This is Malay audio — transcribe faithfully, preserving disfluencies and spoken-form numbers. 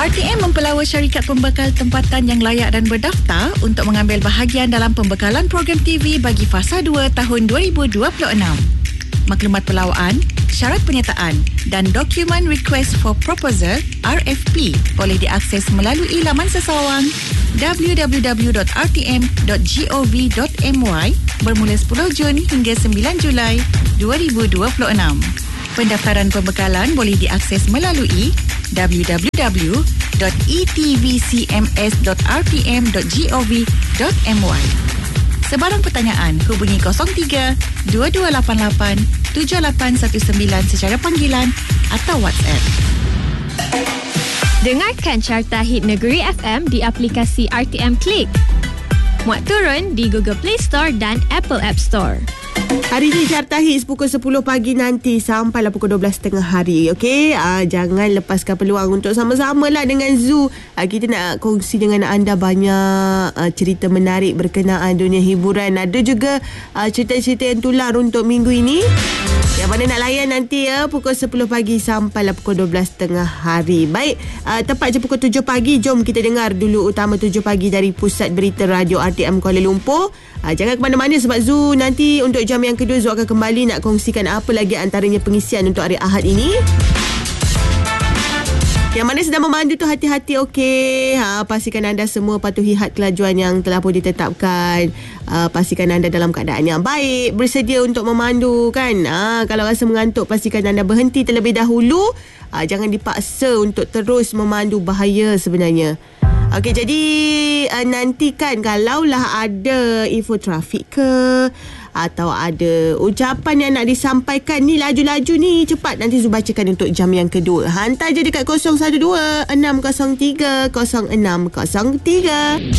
R T M mempelawa syarikat pembekal tempatan yang layak dan berdaftar untuk mengambil bahagian dalam pembekalan program T V bagi fasa dua tahun dua ribu dua puluh enam. Maklumat pelawaan, syarat penyertaan dan dokumen request for proposal R F P boleh diakses melalui laman sesawang w w w dot r t m dot gov dot m y bermula sepuluh Jun hingga sembilan Julai dua ribu dua puluh enam. Pendaftaran pembekalan boleh diakses melalui w w w dot e t v c m s dot r t m dot gov dot m y. Sebarang pertanyaan, hubungi kosong tiga dua dua lapan lapan tujuh lapan satu sembilan secara panggilan atau WhatsApp. Dengarkan Carta Hit Negeri F M di aplikasi R T M Click. Muat turun di Google Play Store dan Apple App Store. Hari ini Carta Hits pukul sepuluh pagi nanti sampailah pukul dua belas tiga puluh hari. Okey, uh, jangan lepaskan peluang untuk sama-sama lah dengan Zoo. Uh, kita nak kongsi dengan anda banyak uh, cerita menarik berkenaan dunia hiburan. Ada juga uh, cerita-cerita yang tular untuk minggu ini. Yang mana nak layan nanti ya, pukul sepuluh pagi sampailah pukul dua belas tiga puluh hari. Baik, uh, tepat je pukul tujuh pagi. Jom kita dengar dulu utama tujuh pagi dari Pusat Berita Radio R T M Kuala Lumpur. Uh, jangan ke mana-mana sebab Zoo nanti untuk jam yang kedua Zoo akan kembali nak kongsikan apa lagi antaranya pengisian untuk hari Ahad ini. Yang mana sedang memandu tu hati-hati, okey. Ha, pastikan anda semua patuhi had kelajuan yang telah pun ditetapkan. Uh, pastikan anda dalam keadaan yang baik, bersedia untuk memandu kan. Ha, kalau rasa mengantuk, pastikan anda berhenti terlebih dahulu. Ha, jangan dipaksa untuk terus memandu, bahaya sebenarnya. Okey, jadi uh, nantikan kalaulah ada info trafik ke atau ada ucapan yang nak disampaikan ni, laju-laju ni, cepat nanti Zu bacakan untuk jam yang kedua. Hantar je dekat kosong satu dua enam kosong tiga kosong enam kosong tiga.